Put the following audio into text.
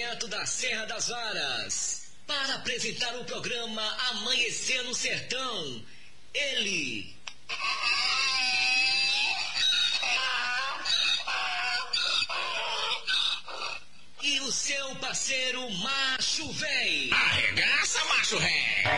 direto da Serra das Varas, para apresentar o programa Amanhecer no Sertão, ele... E o seu parceiro Macho Véi. Arregaça, Macho Véi.